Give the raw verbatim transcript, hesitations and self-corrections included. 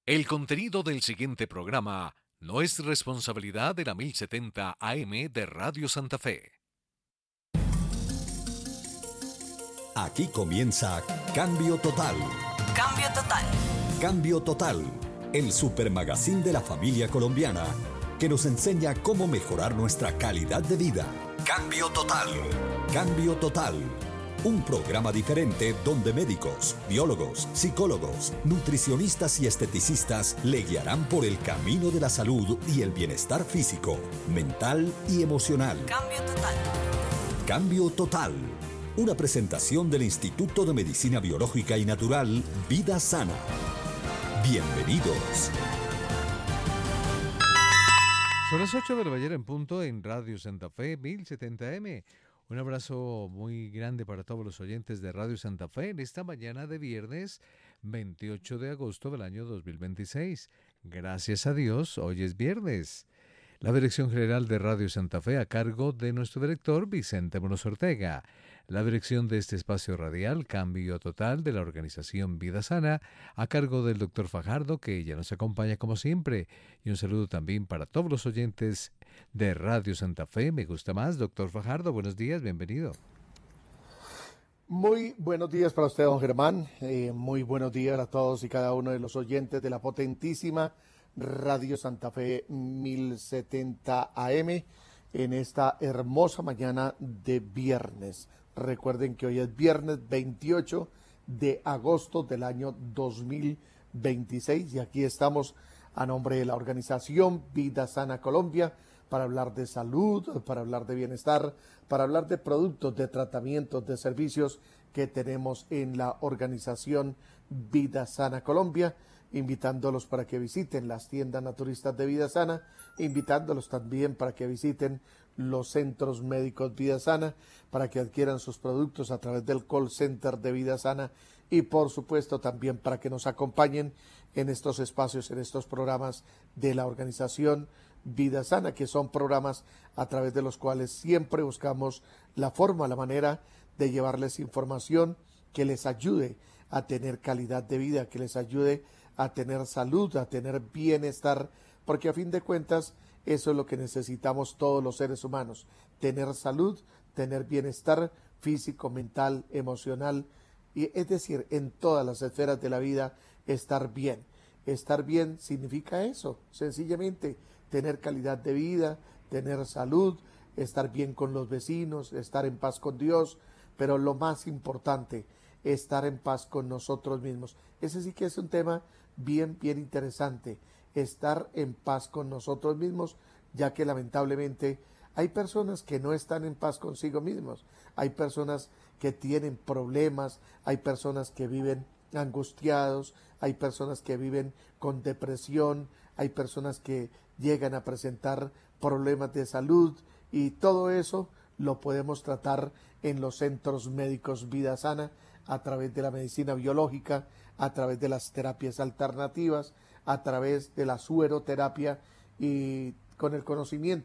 El contenido del siguiente programa no es responsabilidad de la mil setenta A M de Radio Santa Fe. Aquí comienza Cambio Total. Cambio Total. Cambio Total, el supermagazín de la familia colombiana que nos enseña cómo mejorar nuestra calidad de vida. Cambio Total. Cambio Total. Un programa diferente donde médicos, biólogos, psicólogos, nutricionistas y esteticistas le guiarán por el camino de la salud y el bienestar físico, mental y emocional. Cambio Total. Cambio Total. Una presentación del Instituto de Medicina Biológica y Natural Vida Sana. Bienvenidos. Son las ocho de la mañana en punto en Radio Santa Fe mil setenta M. Un abrazo muy grande para todos los oyentes de Radio Santa Fe en esta mañana de viernes veintiocho de agosto del año dos mil veintiséis. Gracias a Dios, hoy es viernes. La Dirección General de Radio Santa Fe a cargo de nuestro director Vicente Munoz Ortega. La dirección de este espacio radial, Cambio Total, de la organización Vida Sana, a cargo del doctor Fajardo, que ya nos acompaña como siempre. Y un saludo también para todos los oyentes de Radio Santa Fe. Me gusta más, doctor Fajardo. Buenos días, bienvenido. Muy buenos días para usted, don Germán. Eh, muy buenos días a todos y cada uno de los oyentes de la potentísima Radio Santa Fe mil setenta A M en esta hermosa mañana de viernes. Recuerden que hoy es viernes veintiocho de agosto del año dos mil veintiséis y aquí estamos a nombre de la organización Vida Sana Colombia para hablar de salud, para hablar de bienestar, para hablar de productos, de tratamientos, de servicios que tenemos en la organización Vida Sana Colombia, invitándolos para que visiten las tiendas naturistas de Vida Sana, invitándolos también para que visiten los centros médicos Vida Sana, para que adquieran sus productos a través del call center de Vida Sana y por supuesto también para que nos acompañen en estos espacios, en estos programas de la organización Vida Sana, que son programas a través de los cuales siempre buscamos la forma, la manera de llevarles información que les ayude a tener calidad de vida, que les ayude a tener salud, a tener bienestar, porque a fin de cuentas eso es lo que necesitamos todos los seres humanos, tener salud, tener bienestar físico, mental, emocional, y es decir, en todas las esferas de la vida estar bien. Estar bien significa eso, sencillamente tener calidad de vida, tener salud, estar bien con los vecinos, estar en paz con Dios, pero lo más importante, estar en paz con nosotros mismos. Ese sí que es un tema bien, bien interesante, estar en paz con nosotros mismos, ya que lamentablemente hay personas que no están en paz consigo mismos, hay personas que tienen problemas, hay personas que viven angustiados, hay personas que viven con depresión, hay personas que llegan a presentar problemas de salud y todo eso lo podemos tratar en los centros médicos Vida Sana a través de la medicina biológica, a través de las terapias alternativas, a través de la sueroterapia y con el conocimiento